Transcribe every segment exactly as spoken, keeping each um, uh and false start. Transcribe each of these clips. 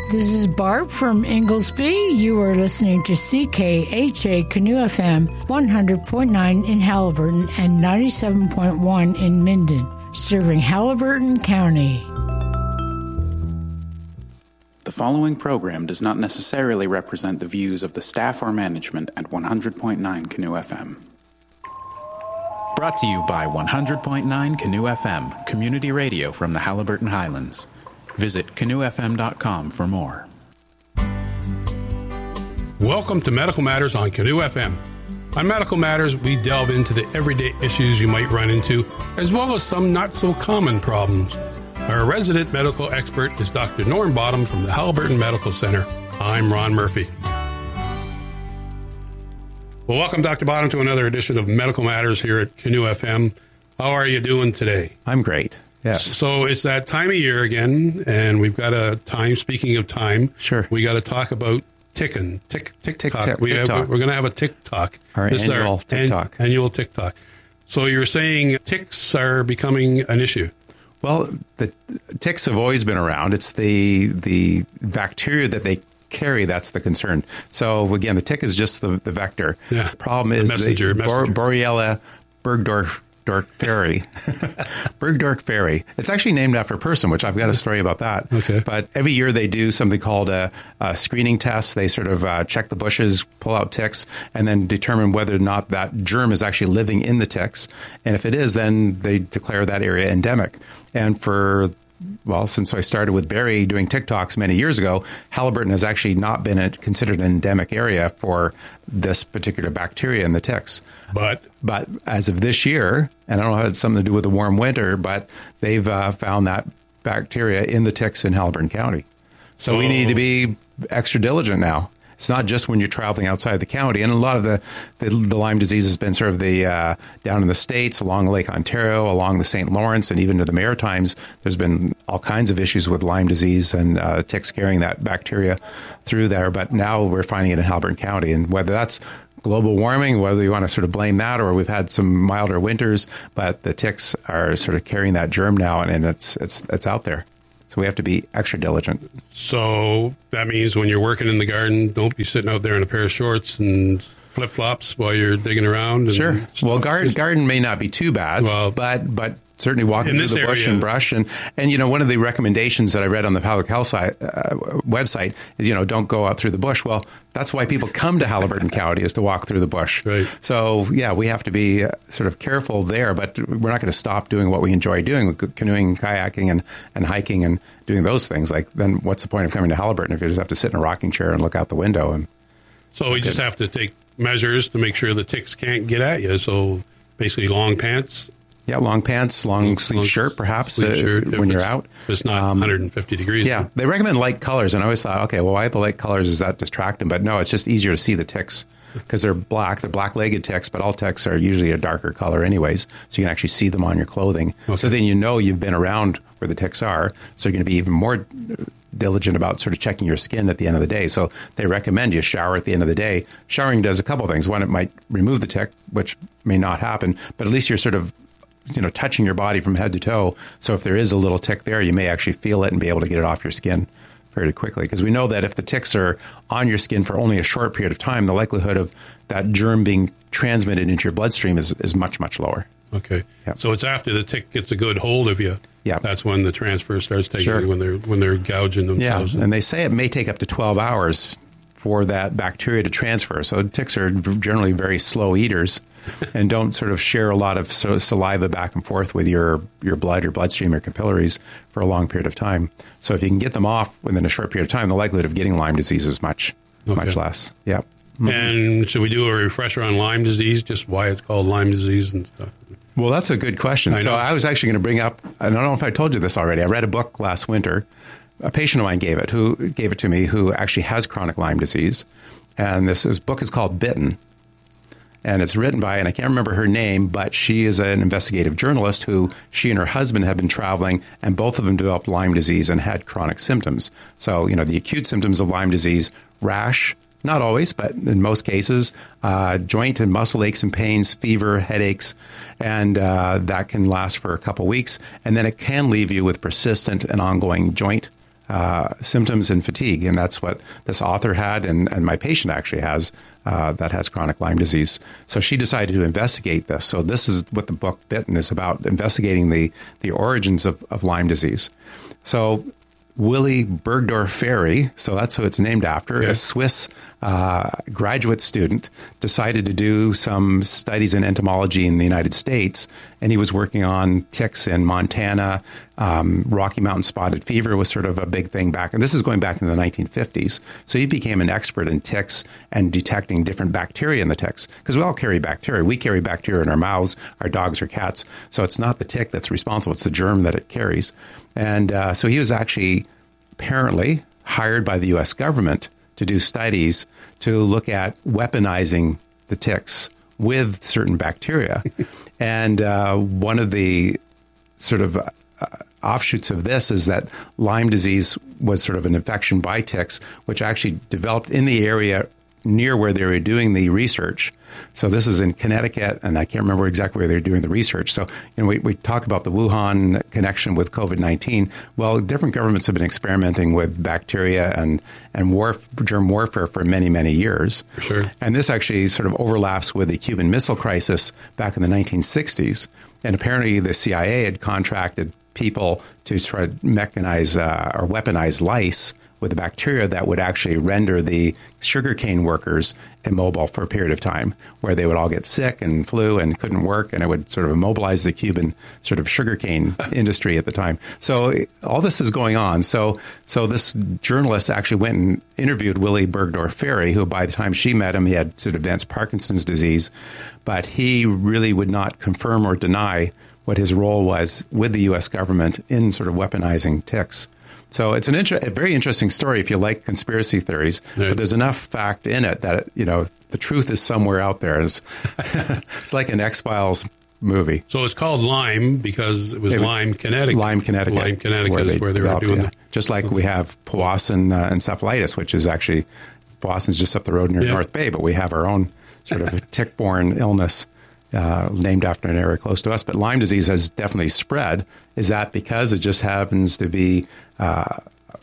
This is Barb from Inglesby. You are listening to C K H A Canoe F M one hundred point nine in Haliburton and ninety-seven point one in Minden, serving Haliburton County. The following program does not necessarily represent the views of the staff or management at one hundred point nine Canoe F M. Brought to you by one hundred point nine Canoe F M, community radio from the Haliburton Highlands. Visit canoe f m dot com for more. Welcome to Medical Matters on Canoe F M. On Medical Matters, we delve into the everyday issues you might run into, as well as some not-so-common problems. Our resident medical expert is Doctor Norm Bottom from the Haliburton Medical Center. I'm Ron Murphy. Well, welcome, Doctor Bottom, to another edition of Medical Matters here at Canoe F M. How are you doing today? I'm great. Yes. So it's that time of year again, and we've got a time, speaking of time, sure. we got to talk about ticking, tick, tick, tick, tock. We tick have, we're going to have a tick-tock. Our this annual is our tick-tock. An, annual tick-tock. So you're saying ticks are becoming an issue? Well, the ticks have always been around. It's the the bacteria that they carry that's the concern. So, again, the tick is just the, the vector. Yeah. The problem is the messenger, the messenger. Bor- Borrelia burgdorf feri. Burgdorf feri. It's actually named after a person, which I've got a story about that. Okay. But every year they do something called a, a screening test. They sort of uh, check the bushes, pull out ticks, and then determine whether or not that germ is actually living in the ticks. And if it is, then they declare that area endemic. And for Well, since I started with Barry doing TikToks many years ago, Haliburton has actually not been a, considered an endemic area for this particular bacteria in the ticks. But but as of this year, and I don't know if it has something to do with the warm winter, but they've uh, found that bacteria in the ticks in Haliburton County. So oh. we need to be extra diligent now. It's not just when you're traveling outside the county. And a lot of the, the, the Lyme disease has been sort of the uh, down in the States, along Lake Ontario, along the Saint Lawrence, and even to the Maritimes. There's been all kinds of issues with Lyme disease and uh, ticks carrying that bacteria through there. But now we're finding it in Haliburton County. And whether that's global warming, whether you want to sort of blame that, or we've had some milder winters, but the ticks are sort of carrying that germ now, and, and it's it's it's out there. So we have to be extra diligent. So that means when you're working in the garden, don't be sitting out there in a pair of shorts and flip-flops while you're digging around. And sure. stuff. Well, garden garden may not be too bad, well, but but certainly walking through the bush area. and brush. And, and, you know, one of the recommendations that I read on the public health site, uh, website is, you know, don't go out through the bush. Well, that's why people come to Haliburton County, is to walk through the bush. Right. So, yeah, we have to be uh, sort of careful there, but we're not going to stop doing what we enjoy doing, canoeing, kayaking, and, and hiking and doing those things. Like, then what's the point of coming to Haliburton if you just have to sit in a rocking chair and look out the window? And So we just have to take measures to make sure the ticks can't get at you. So basically long pants. Yeah, long pants, long, long sleeve shirt, perhaps, sleeve uh, shirt when you're out. If it's not um, one hundred fifty degrees. Yeah, they recommend light colors, and I always thought, okay, well, why the light colors? Is that distracting? But no, it's just easier to see the ticks because they're black. They're black-legged ticks, but all ticks are usually a darker color anyways, so you can actually see them on your clothing. Okay. So then you know you've been around where the ticks are, so you're going to be even more diligent about sort of checking your skin at the end of the day. So they recommend you shower at the end of the day. Showering does a couple of things. One, it might remove the tick, which may not happen, but at least you're sort of you know, touching your body from head to toe. So if there is a little tick there, you may actually feel it and be able to get it off your skin fairly quickly. Because we know that if the ticks are on your skin for only a short period of time, the likelihood of that germ being transmitted into your bloodstream is, is much, much lower. Okay. Yep. So it's after the tick gets a good hold of you. Yeah. That's when the transfer starts taking sure. you, when they're when they're gouging themselves. Yeah. And they say it may take up to twelve hours for that bacteria to transfer. So ticks are generally very slow eaters and don't sort of share a lot of saliva back and forth with your, your blood, your bloodstream, your capillaries for a long period of time. So if you can get them off within a short period of time, the likelihood of getting Lyme disease is much, okay. much less. Yeah. Mm-hmm. And should we do a refresher on Lyme disease, just why it's called Lyme disease and stuff? Well, that's a good question. I so know. I was actually going to bring up, I don't know if I told you this already. I read a book last winter. A patient of mine gave it, who gave it to me, who actually has chronic Lyme disease. And this, this book is called Bitten. And it's written by, and I can't remember her name, but she is an investigative journalist who, she and her husband have been traveling, and both of them developed Lyme disease and had chronic symptoms. So, you know, the acute symptoms of Lyme disease, rash, not always, but in most cases, uh, joint and muscle aches and pains, fever, headaches, and uh, that can last for a couple weeks. And then it can leave you with persistent and ongoing joint uh, symptoms and fatigue. And that's what this author had, and, and my patient actually has, uh, that has chronic Lyme disease. So she decided to investigate this. So this is what the book Bitten is about, investigating the, the origins of, of Lyme disease. So Willy Bergdorf Ferry, so that's who it's named after, okay. a Swiss uh, graduate student, decided to do some studies in entomology in the United States, and he was working on ticks in Montana. Um, Rocky Mountain spotted fever was sort of a big thing back, and this is going back in the nineteen fifties. So he became an expert in ticks and detecting different bacteria in the ticks, because we all carry bacteria. We carry bacteria in our mouths, our dogs or cats. So it's not the tick that's responsible, it's the germ that it carries. And uh, so he was actually apparently hired by the U S government to do studies to look at weaponizing the ticks with certain bacteria. and uh, one of the sort of uh, offshoots of this is that Lyme disease was sort of an infection by ticks, which actually developed in the area near where they were doing the research. So this is in Connecticut, and I can't remember exactly where they were doing the research. So you know, we, we talk about the Wuhan connection with COVID nineteen. Well, different governments have been experimenting with bacteria and, and warf- germ warfare for many, many years. Sure. And this actually sort of overlaps with the Cuban Missile Crisis back in the nineteen sixties. And apparently the C I A had contracted people to try to mechanize uh, or weaponize lice with the bacteria that would actually render the sugarcane workers immobile for a period of time, where they would all get sick and flu and couldn't work, and it would sort of immobilize the Cuban sort of sugarcane industry at the time. So all this is going on. So so this journalist actually went and interviewed Willy Bergdorf Ferry, who by the time she met him, he had sort of advanced Parkinson's disease, but he really would not confirm or deny what his role was with the U S government in sort of weaponizing ticks. So it's an inter- a very interesting story if you like conspiracy theories, yeah. but there's enough fact in it that, you know, the truth is somewhere out there. It's, it's like an X-Files movie. So it's called Lyme because it was, it was Lyme, Connecticut. Lyme, Connecticut. Lyme, Connecticut where is where they were doing yeah. the... Just like we have Powassan uh, encephalitis, which is actually, Powassan's just up the road near yeah. North Bay, but we have our own sort of tick-borne illness Uh, named after an area close to us. But Lyme disease has definitely spread. Is that because it just happens to be uh,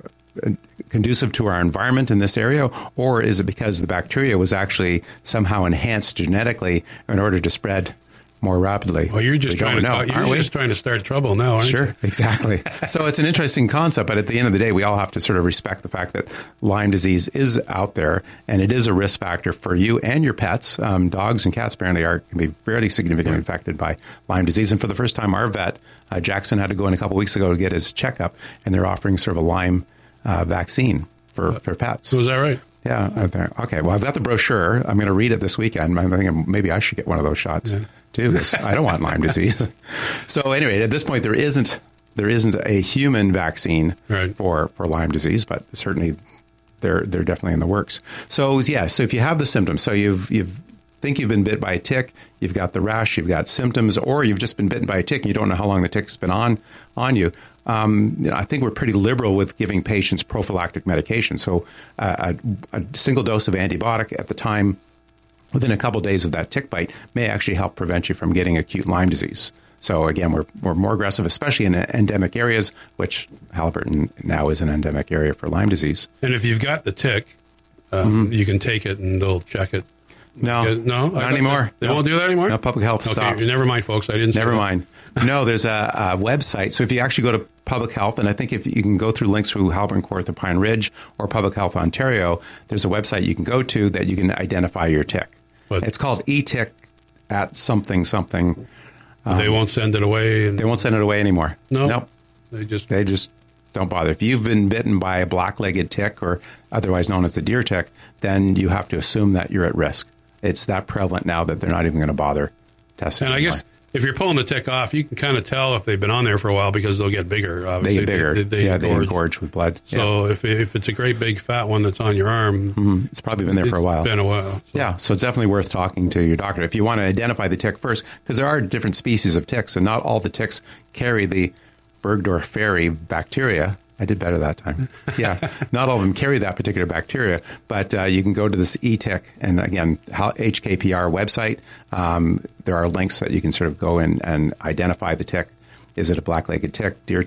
conducive to our environment in this area, or is it because the bacteria was actually somehow enhanced genetically in order to spread more rapidly? Well, you're just we trying to know, you're just trying to start trouble now, aren't sure, you? Sure, exactly. So it's an interesting concept, but at the end of the day, we all have to sort of respect the fact that Lyme disease is out there, and it is a risk factor for you and your pets. Um, dogs and cats apparently are can be fairly significantly yeah. affected by Lyme disease. And for the first time, our vet, uh, Jackson, had to go in a couple weeks ago to get his checkup, and they're offering sort of a Lyme uh, vaccine for, uh, for pets. So is that right? Yeah. Okay. Well, I've got the brochure. I'm going to read it this weekend. I'm thinking maybe I should get one of those shots yeah. too, because I don't want Lyme disease. So anyway, at this point, there isn't there isn't a human vaccine right. for, for Lyme disease, but certainly they're they're definitely in the works. So yeah. So if you have the symptoms, so you've you've think you've been bit by a tick, you've got the rash, you've got symptoms, or you've just been bitten by a tick and you don't know how long the tick's been on on you. Um, you know, I think we're pretty liberal with giving patients prophylactic medication. So uh, a, a single dose of antibiotic at the time, within a couple of days of that tick bite, may actually help prevent you from getting acute Lyme disease. So again, we're we're more aggressive, especially in endemic areas, which Haliburton now is an endemic area for Lyme disease. And if you've got the tick, um, mm-hmm. you can take it and they'll check it. No, no, not anymore. They no. won't do that anymore? No, public health okay, stopped. Never mind, folks. I didn't say Never that. mind. No, there's a, a website. So if you actually go to public health, and I think if you can go through links through Haliburton, Kawartha, Pine Ridge, or Public Health Ontario, there's a website you can go to that you can identify your tick. But it's called e-tick at something something. Um, they won't send it away. And they won't send it away anymore. No, nope. They just they just don't bother. If you've been bitten by a black-legged tick, or otherwise known as the deer tick, then you have to assume that you're at risk. It's that prevalent now that they're not even going to bother testing. And I anymore. guess if you're pulling the tick off, you can kind of tell if they've been on there for a while because they'll get bigger. Obviously. They get bigger. They, they, they yeah, engorge. they engorge with blood. So yeah. if if it's a great big fat one that's on your arm, mm-hmm. it's probably been there for a while. It's been a while. So. Yeah, so it's definitely worth talking to your doctor if you want to identify the tick first, because there are different species of ticks, and not all the ticks carry the Bergdorf Ferry bacteria. I did better that time. Yeah, not all of them carry that particular bacteria, but uh, you can go to this e-tick, and again, H K P R website. Um, there are links that you can sort of go in and identify the tick. Is it a black-legged tick, deer tick?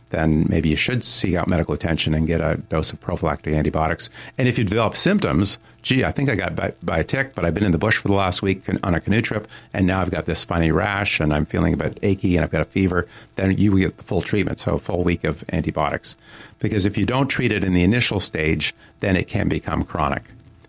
then maybe you should seek out medical attention and get a dose of prophylactic antibiotics. And if you develop symptoms, gee, I think I got bit by a tick, but I've been in the bush for the last week on a canoe trip, and now I've got this funny rash, and I'm feeling a bit achy, and I've got a fever, then you get the full treatment, so a full week of antibiotics. Because if you don't treat it in the initial stage, then it can become chronic.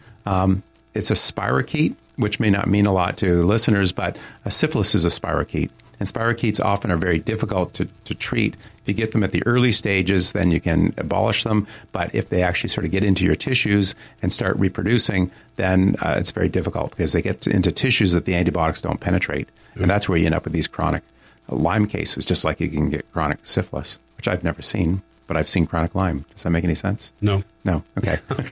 Um, it's a spirochete, which may not mean a lot to listeners, but a syphilis is a spirochete. And spirochetes often are very difficult to, to treat. If you get them at the early stages, then you can abolish them. But if they actually sort of get into your tissues and start reproducing, then uh, it's very difficult because they get to, into tissues that the antibiotics don't penetrate. Mm-hmm. And that's where you end up with these chronic uh, Lyme cases, just like you can get chronic syphilis, which I've never seen, but I've seen chronic Lyme. Does that make any sense? No. No. Okay.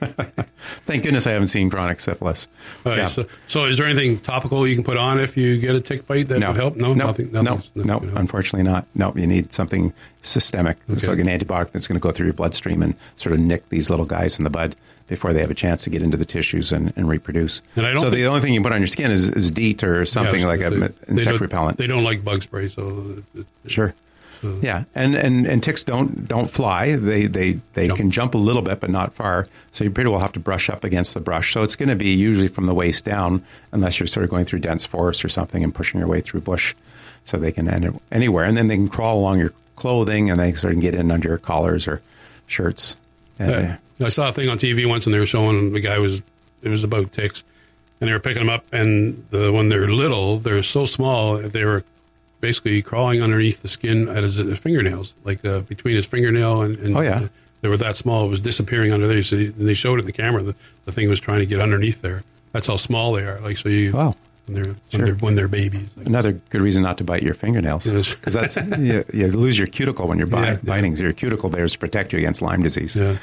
Thank goodness I haven't seen chronic syphilis. Right, yeah. so, so is there anything topical you can put on if you get a tick bite that no. would help? No, no, nothing. No, no, no, no, unfortunately not. No, you need something systemic. Okay. It's like an antibiotic that's going to go through your bloodstream and sort of nick these little guys in the bud before they have a chance to get into the tissues and, and reproduce. And I don't so think, the only thing you put on your skin is, is DEET or something yeah, like they, an insect they repellent. They don't like bug spray, so it, sure. So. Yeah, and, and, and ticks don't don't fly. They they, they Jump. can jump a little bit, but not far. So you pretty well have to brush up against the brush. So it's going to be usually from the waist down, unless you're sort of going through dense forest or something and pushing your way through bush. So they can end anywhere, and then they can crawl along your clothing, and they sort of get in under your collars or shirts. And, Yeah. I saw a thing on T V once, and they were showing the guy was it was about ticks, and they were picking them up, and the when they're little, they're so small, they were basically crawling underneath the skin at his, his fingernails, like uh, between his fingernail and, and oh yeah, uh, they were that small. It was disappearing under there. So they showed it in the camera. The, the thing was trying to get underneath there. That's how small they are. Like so, you wow. when they're when Sure. they're when they're babies. Like, Another good reason not to bite your fingernails, Yes. because that's you, you lose your cuticle when you're bi- Yeah, yeah. biting. So your cuticle there is to protect you against Lyme disease. yeah.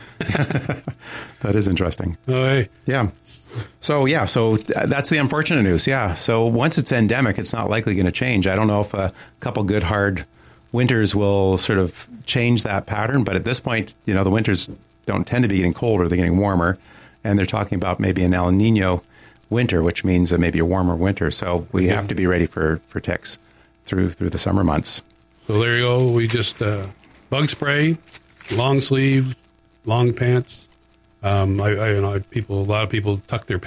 That is interesting. Oh, hey. Yeah. So, yeah, so th- that's the unfortunate news. Yeah. So once it's endemic, it's not likely going to change. I don't know if a couple good hard winters will sort of change that pattern. But at this point, you know, the winters don't tend to be getting colder. They're getting warmer. And they're talking about maybe an El Nino winter, which means uh, maybe a warmer winter. So we Yeah. have to be ready for, for ticks through through the summer months. So there you go. We just uh, bug spray, long sleeve, long pants. Um, I, I, you know, people, a lot of people tuck their